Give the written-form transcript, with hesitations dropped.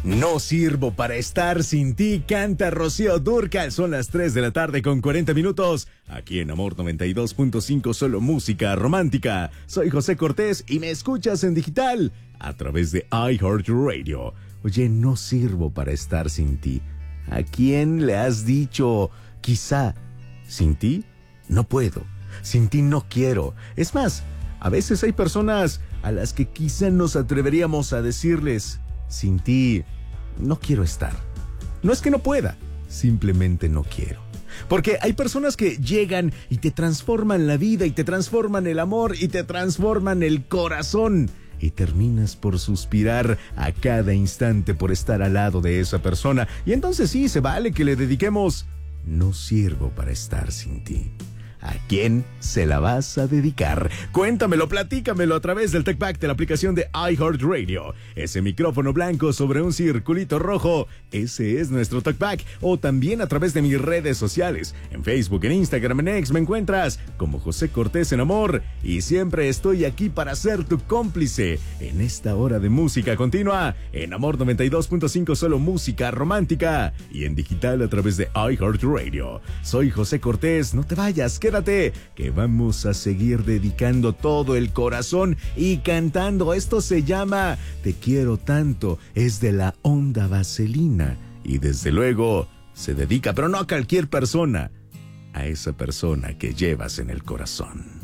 No sirvo para estar sin ti, canta Rocío Dúrcal. Son las 3 de la tarde con 40 minutos. Aquí en Amor 92.5, solo música romántica. Soy José Cortés y me escuchas en digital a través de iHeartRadio. Oye, no sirvo para estar sin ti. ¿A quién le has dicho, quizá, sin ti no puedo, sin ti no quiero? Es más, a veces hay personas a las que quizá nos atreveríamos a decirles, sin ti no quiero estar. No es que no pueda, simplemente no quiero. Porque hay personas que llegan y te transforman la vida, y te transforman el amor, y te transforman el corazón. Y terminas por suspirar a cada instante por estar al lado de esa persona. Y entonces sí, se vale que le dediquemos, no sirvo para estar sin ti. ¿A quién se la vas a dedicar? Cuéntamelo, platícamelo a través del TalkBack de la aplicación de iHeartRadio. Ese micrófono blanco sobre un circulito rojo, ese es nuestro TalkBack. O también a través de mis redes sociales. En Facebook, en Instagram, en X me encuentras como José Cortés en Amor. Y siempre estoy aquí para ser tu cómplice en esta hora de música continua. En Amor 92.5, solo música romántica. Y en digital a través de iHeartRadio. Soy José Cortés, no te vayas, quédate, que vamos a seguir dedicando todo el corazón y cantando. Esto se llama Te quiero tanto, es de la Onda Vaselina. Y desde luego se dedica, pero no a cualquier persona, a esa persona que llevas en el corazón.